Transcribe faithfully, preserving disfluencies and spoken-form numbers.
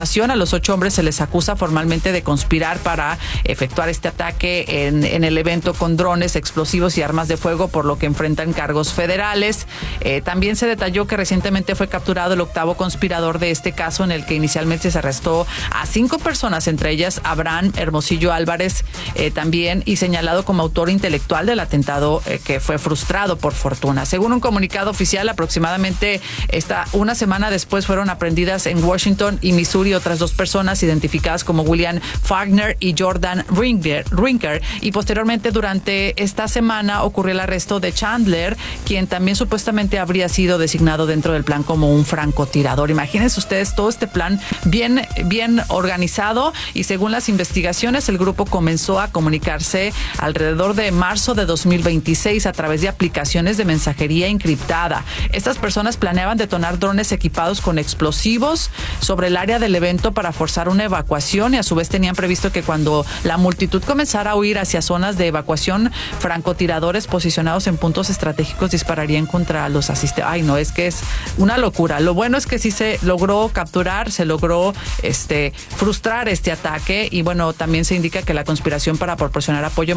información. A los ocho hombres se les acusa formalmente de conspirar para efectuar este ataque en, en el evento con drones, explosivos y armas de fuego, por lo que enfrentan cargos federales. Eh, también se detalló que recientemente fue capturado el octavo conspirador de este caso, en el que inicialmente se arrestó a cinco personas, entre ellas Abraham Hermosillo Álvarez, eh, también, y señalado como autor intelectual del atentado eh, que fue frustrado por fortuna. Según un comunicado oficial, aproximadamente esta, una semana después fueron aprendidas en Washington y Missouri otras dos personas identificadas como William Faulkner y Jordan Rinker, Rinker, y posteriormente durante esta semana ocurrió el arresto de Chandler, quien también supuestamente habría sido designado dentro del plan como un francotirador. Imagínense ustedes todo este plan bien, bien organizado, y según las investigaciones el grupo comenzó a comunicarse alrededor de marzo de dos mil veintiséis a través de aplicaciones de mensajería encriptada. Estas personas planeaban detonar drones equipados con explosivos sobre el área del evento para forzar una evacuación, y a su vez tenían previsto que cuando la multitud comenzara a huir hacia zonas de evacuación, francotiradores posicionados en puntos estratégicos dispararían contra los asistentes. Ay, no, es que es una locura. Lo bueno es que sí se logró capturar, se logró este frustrar este ataque, y bueno, también se indica que la conspiración para proporcionar apoyo